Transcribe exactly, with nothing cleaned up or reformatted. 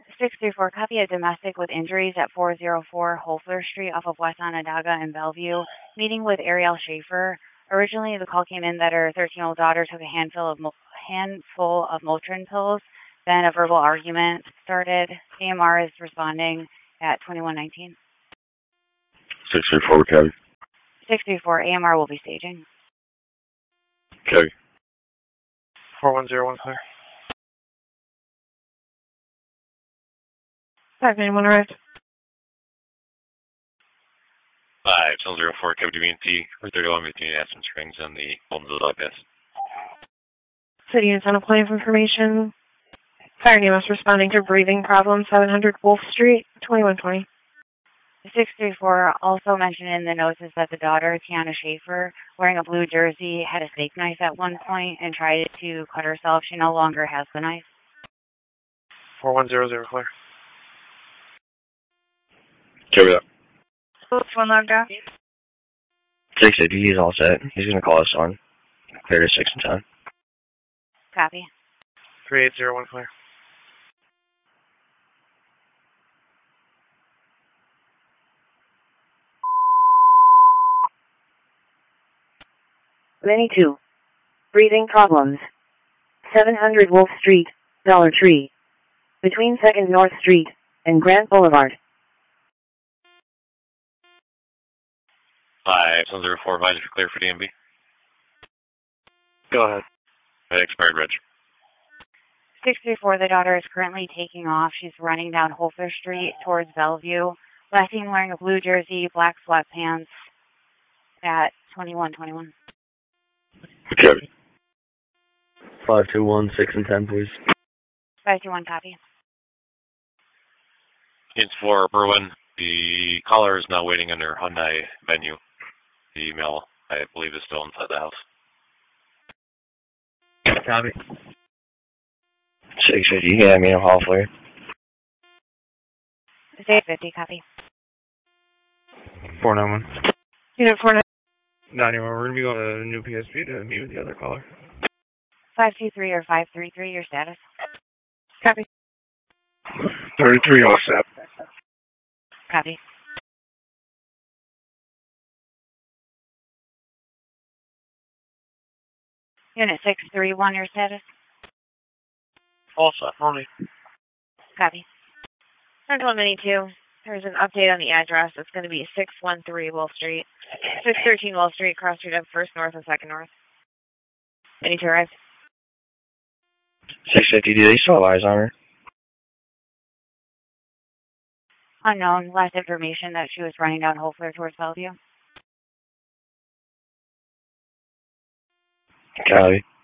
six three four, copy a domestic with injuries at four oh four Holfler Street off of West Onondaga in Bellevue, meeting with Ariel Schaefer. Originally, the call came in that her thirteen-year-old daughter took a handful of, handful of Motrin pills. Then a verbal argument started. A M R is responding at twenty-one nineteen. six three four, copy. six three four, A M R will be staging. Copy. four one zero one, clear. five nine one arrived. five zero four, copy to B and T, or thirty-one between Aspen Springs and the Holmesville bypass. City units on a point of information. Fire E M S responding to breathing problem, seven hundred Wolf Street, twenty-one twenty. six three four, also mentioned in the notes is that the daughter, Tiana Schaefer, wearing a blue jersey, had a steak knife at one point and tried to cut herself. She no longer has the knife. four one zero zero, clear. Copy that. One logged off. six fifty, he's all set. He's going to call us on. Clear to six and ten. Copy. three eight zero one, clear. Many two. Breathing problems. seven hundred Wolf Street, Dollar Tree. Between second North Street and Grant Boulevard. five zero four, advisor clear for D M B. Go ahead. At expired reg. six three four, the daughter is currently taking off. She's running down Holfler Street towards Bellevue. Last seen wearing a blue jersey, black sweatpants at twenty-one twenty-one. Copy. five two one, six and ten, please. five two one, copy. It's for Berwyn. The caller is now waiting under Hyundai venue. The email, I believe, is still inside the house. Copy. six fifty, yeah, I mean, I'm Hoffler. eight fifty, copy. four nine one. Unit four nine. nine one, we're going to be going to new P S P to meet with the other caller. five two three or five three three, your status. Copy. thirty-three, all set. Copy. Unit six three one, your status. All set, only. Copy. Central Mini two. There's an update on the address. It's going to be six one three Wall Street. six thirteen Wall Street, cross street up First North and Second North. Any to arrive? six fifty, do they still have eyes on her? Unknown. Last information that she was running down Holfler towards Bellevue. Copy.